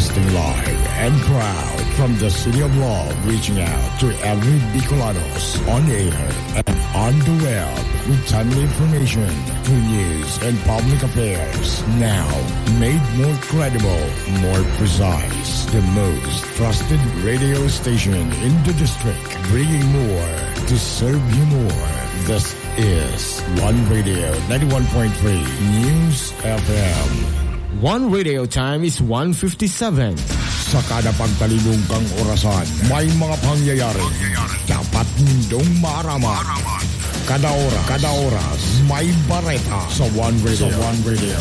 Broadcasting live and proud from the City of Love, reaching out to every Bicolanos on air and on the web with timely information, true news, and public affairs. Now, made more credible, more precise. The most trusted radio station in the district, bringing more to serve you more. This is One Radio 91.3 News FM. One Radio time is 1:57. Sa kada pagtalibong kang orasan, may mga pangyayari dapat nindong maaraman. Kada oras, may bareta sa One Radio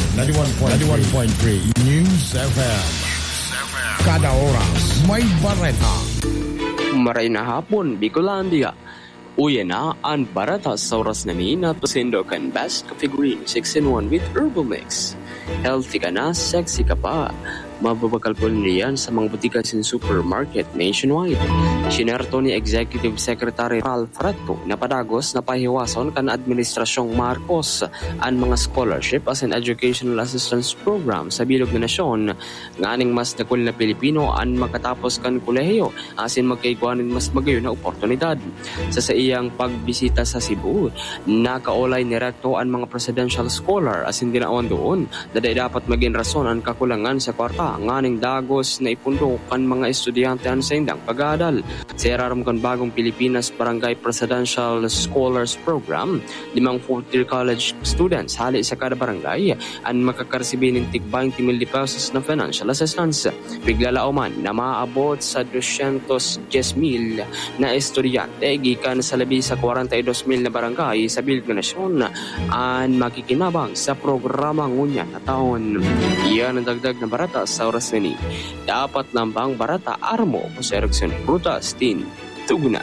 91.3 News FM. Kada oras, may bareta. Maray na hapon, Bicolandia. Uyan na ang barata sa oras namin at pasindo kan Best Coffee Green 6-in-1 with Herbal Mix. Healthy ka na, sexy ka pa. Mababakal po niyan sa mga butikas in supermarket nationwide. Sinerto ni Executive Secretary Ralph Ratto na padagos na pahiwason kan Administrasyong Marcos ang mga scholarship as an educational assistance program sa bilog na nasyon. Nganing mas dakul na Pilipino ang makatapos kan kolehiyo asin magkaiguanin mas magayo na oportunidad. Sa iyang pagbisita sa Cebu, nakaulay ni Ratto ang mga presidential scholar asin dinaon doon na dapat maging rason ang kakulangan sa kwarta nganing dagos na ipundok kan mga estudyante ang sa indang pag-aaral. Sa iraram kan Bagong Pilipinas Barangay Presidential Scholars Program, 5 fourth-year college students hali sa kada barangay ang makakaresibi ng tig 20,000 pesos na financial assistance. Biglalauman na maaabot sa 210,000 na estudyante gikan sa labi sa 42,000 na barangay sa bilog na nasyon ang makikinabang sa programa ngunyan na taon. Iyan ang dagdag na barata sa oras na ni. Dapat nambang barata armo o sa ereksyon prutas tin tuguna.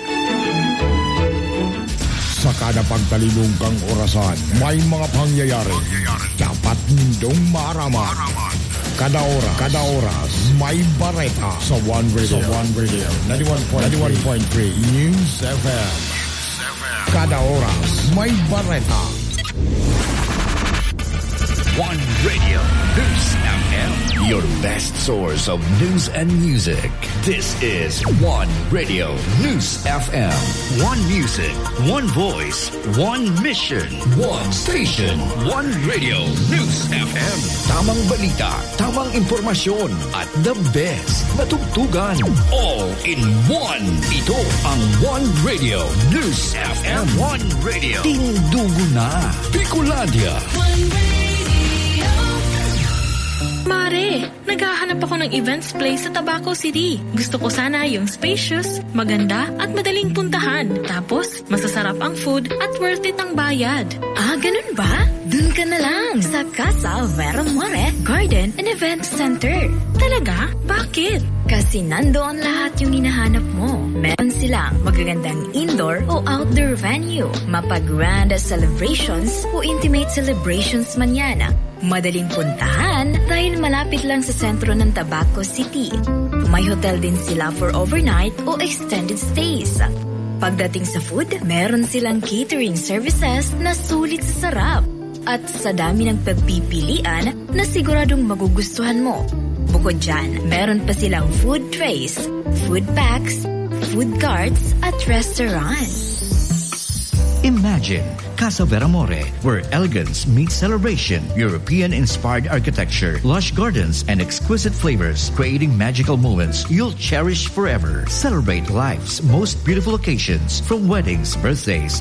Sa kada pagtalibong kang orasan, may mga pangyayari dapat nindong maaraman. Kada oras, may bareta sa One Radio 91.3 News FM. Kada oras, may bareta. One Radio News FM, your best source of news and music. This is One Radio News FM. One music, one voice, one mission, one station. One Radio News FM. Tamang balita, tamang impormasyon, at the best matugtugan. All in one. Ito ang One Radio News FM. One Radio. Tindugo na. Bicolandia. Mare, naghahanap ako ng events place sa Tabaco City. Gusto ko sana yung spacious, maganda at madaling puntahan. Tapos, masasarap ang food at worth it ang bayad. Ah, ganun ba? Dun ka na lang sa Casa Vera More Garden and Event Center. Talaga? Bakit? Kasi nandoon lahat yung hinahanap mo. Meron silang magagandang indoor o outdoor venue, mapag-grand celebrations o intimate celebrations man yan. Madaling puntahan dahil malapit lang sa sentro ng Tabaco City. May hotel din sila for overnight o extended stays. Pagdating sa food, meron silang catering services na sulit sa sarap. At sa dami ng pagpipilian na siguradong magugustuhan mo. Bukod dyan, meron pa silang food trays, food packs, food carts at restaurants. Imagine Casa Vera More, where elegance meets celebration, European-inspired architecture, lush gardens, and exquisite flavors, creating magical moments you'll cherish forever. Celebrate life's most beautiful occasions, from weddings, birthdays,